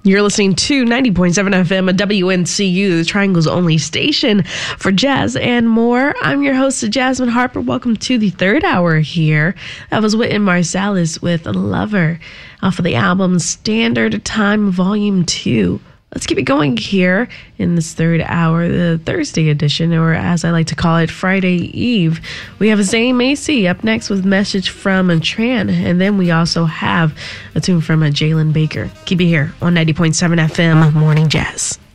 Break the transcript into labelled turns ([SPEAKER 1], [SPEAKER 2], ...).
[SPEAKER 1] You're listening to 90.7 FM at WNCU, the Triangle's only station for jazz and more. I'm your host, Jasmine Harper. Welcome to the third hour here. That was Wynton Marsalis with Lover off of the album Standard Time Volume 2. Let's keep it going here in this third hour, the Thursday edition, or as I like to call it, Friday Eve. We have Zane Macy up next with Message from Tran, and then we also have a tune from Jalen Baker. Keep it here on 90.7 FM Morning Jazz.